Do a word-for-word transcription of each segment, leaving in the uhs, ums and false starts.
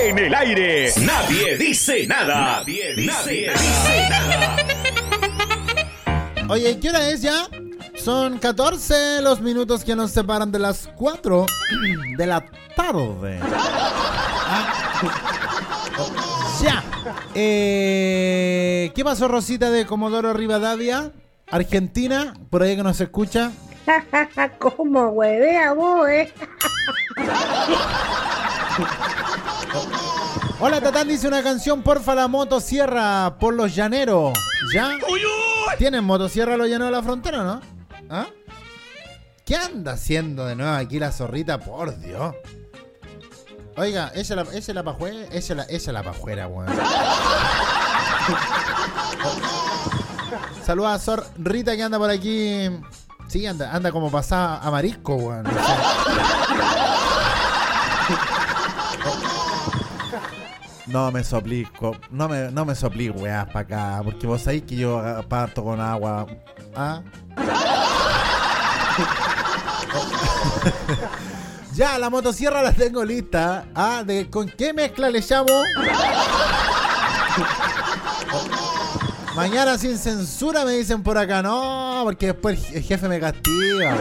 En el aire, nadie dice nada. Nadie dice, nadie dice nada. Oye, ¿qué hora es ya? Son catorce los minutos que nos separan de las cuatro de la tarde. Ah. Ya. Eh, ¿Qué pasó, Rosita de Comodoro Rivadavia? Argentina, por ahí que nos escucha. ¿Cómo huevea vos, eh? Hola, Tatán, dice una canción, porfa, la motosierra por los llaneros. ¿Ya? ¿Tienen motosierra los llaneros de la frontera, no? ¿Ah? ¿Qué anda haciendo de nuevo aquí la zorrita? Por Dios. Oiga, ella la, ella la pajuera, ella la, ella la pajuera, weón. Saluda a Zorrita que anda por aquí. Sí, anda, anda como pasada a marisco, weón. No sé. No me soplico, no me, no me soplí, weá, para acá, porque vos sabéis que yo parto con agua. ¿Ah? Ya, la motosierra la tengo lista. Ah, ¿de con qué mezcla le llamo? Mañana sin censura me dicen por acá. No, porque después el jefe me castiga.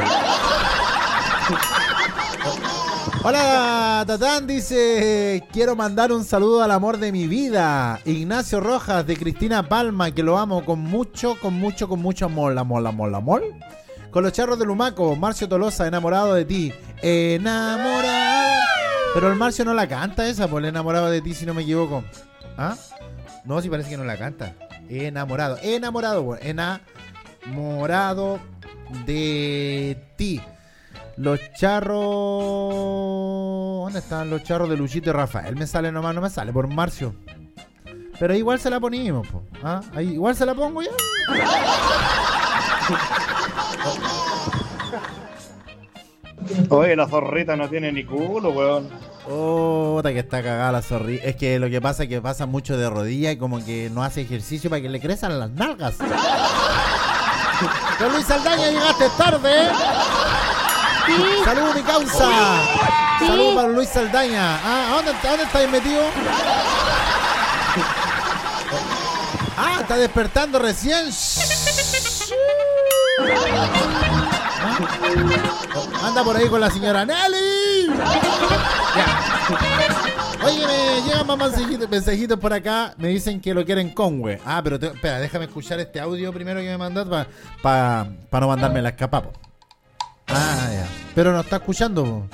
Hola, Tatán, dice, quiero mandar un saludo al amor de mi vida, Ignacio Rojas, de Cristina Palma, que lo amo con mucho, con mucho, con mucho amor, amor, amor, amor. Con los charros de Lumaco, Marcio Tolosa, enamorado de ti, enamorado. Pero el Marcio no la canta esa, por el enamorado de ti, si no me equivoco. ¿Ah? No, si parece que no la canta. Enamorado, enamorado, enamorado de ti. Los charros... ¿Dónde están los charros de Luchito y Rafael? Me sale nomás, no me sale por Marcio. Pero igual se la ponimos, po. ¿Ah? Ahí, igual se la pongo ya. Oye, la zorrita no tiene ni culo, weón. Oh, que está cagada la zorrita. Es que lo que pasa es que pasa mucho de rodilla y como que no hace ejercicio para que le crezcan las nalgas. Con Luis Saldaña llegaste tarde, ¿eh? Sí. Saludos, mi causa. Sí. Saludos para Luis Saldaña. Ah, ¿a dónde, a dónde estáis metido? Ah, está despertando recién. ¿Ah? Anda por ahí con la señora Nelly. Ya. Oye, me llegan más mensajitos, mensajitos por acá. Me dicen que lo quieren Conway. Ah, pero te, espera, déjame escuchar este audio primero que me mandaste para pa, pa no mandarme la escapapo. Ah, ya. Pero no está escuchando.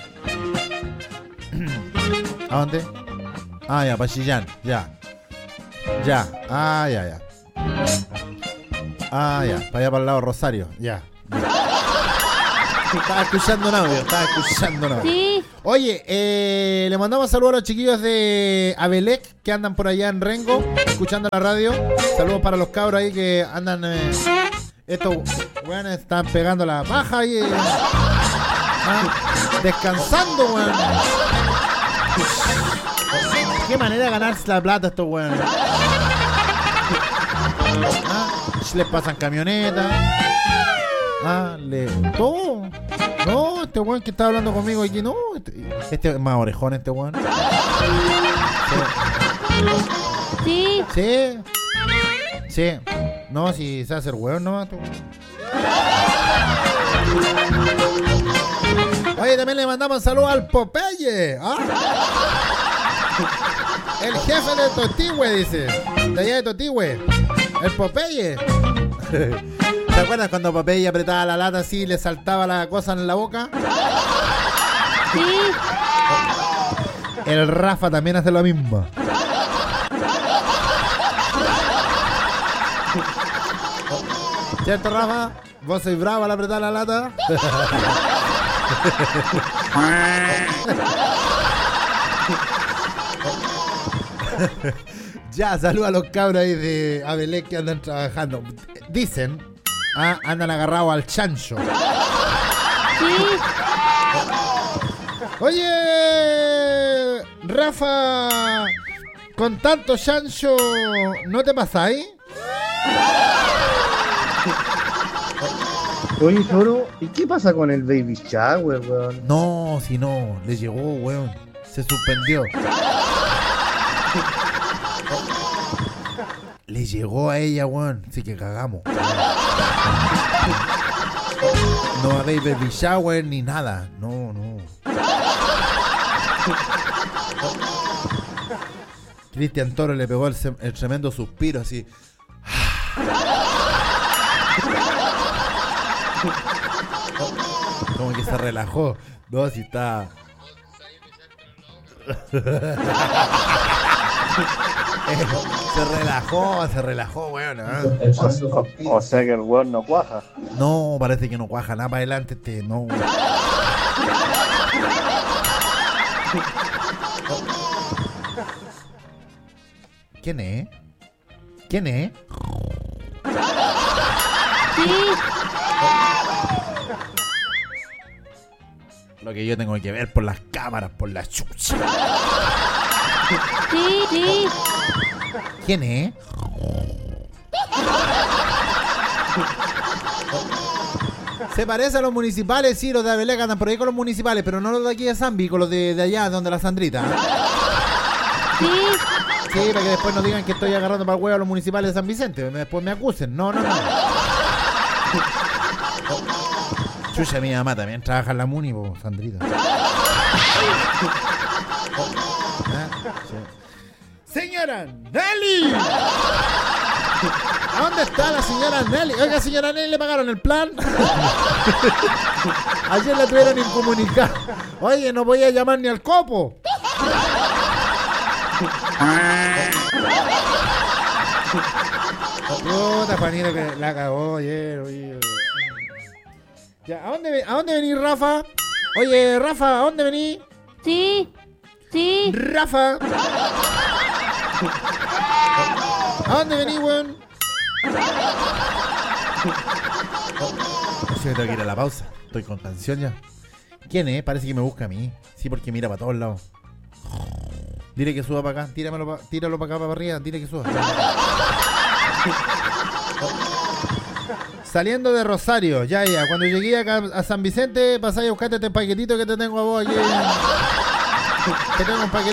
¿A dónde? Ah, ya, para Chillán. Ya. Ya. Ah, ya, ya. Ah, ya. Para allá para el lado Rosario. Ya. Estaba escuchando un audio. Estaba escuchando un audio. Sí. Oye, eh, le mandamos saludos a los chiquillos de Abelec que andan por allá en Rengo, escuchando la radio. Saludos para los cabros ahí que andan... Eh, estos weones están pegando la paja y... Eh, ah, descansando, weón. Qué manera de ganarse la plata estos weones. Ah, les pasan camionetas. Ah, le... Todo. No, este weón que está hablando conmigo aquí, no. Este, este es más orejón, este weón. Sí. Sí. Sí. No, si se hace el weón nomás. Oye, también le mandamos saludos al Popeye. ¿Ah? El jefe de Totigüe, dice. De allá de Totigüe. El Popeye. ¿Te acuerdas cuando Popeye apretaba la lata así y le saltaba la cosa en la boca? Sí. El Rafa también hace lo mismo. ¿Cierto, Rafa? ¿Vos sois bravo al apretar la lata? Ya, saluda a los cabros ahí de Abelec que andan trabajando. Dicen, ah, andan agarrados al chancho. Sí. Oye, Rafa, con tanto chancho, ¿no te pasáis? Oye, Toro, ¿y qué pasa con el baby shower, weón? No, si no, le llegó, weón. Se suspendió. Le llegó a ella, weón. Así que cagamos. No habéis baby shower ni nada. No, no. Cristian Toro le pegó el, el tremendo suspiro así. Como que se relajó. No, si está. Se relajó, se relajó, weón. ¿eh? O, o sea que el weón no cuaja. No, parece que no cuaja nada para adelante este, no. ¿Quién es? ¿Quién es? Sí, Lo que yo tengo que ver por las cámaras, por la chucha. sí, sí. ¿Quién es? Se parece a los municipales, sí, los de Abelega andan por ahí con los municipales, pero no los de aquí de Zambi, con los de, de allá, donde la Sandrita. ¿eh? Sí, Sí, para que después no digan que estoy agarrando para el huevo a los municipales de San Vicente, después me acusen. No, no, no. Chucha, mi mamá también trabaja en la Muni, po, Sandrita. ¿Ah? Sí. Señora Nelly. ¿A dónde está la señora Nelly? Oiga, señora Nelly, ¿le pagaron el plan? Ayer la tuvieron incomunicada. Oye, no voy a llamar ni al copo. Puta, Juanito, que la cagó ayer, oye. Ya, ¿a dónde, ¿a dónde venís, Rafa? Oye, Rafa, ¿a dónde venís? sí, sí. Rafa. ¿A dónde venís, weón? Sí, tengo que ir a la pausa. Estoy con canción ya. ¿Quién es? Parece que me busca a mí. Sí, porque mira para todos lados. Dile que suba para acá. Tíramelo pa, tíralo para acá, para arriba. Dile que suba. Saliendo de Rosario, ya, ya. Cuando llegué acá a San Vicente, pasáis a buscarte este paquetito que te tengo a vos aquí. Te tengo un paquetito.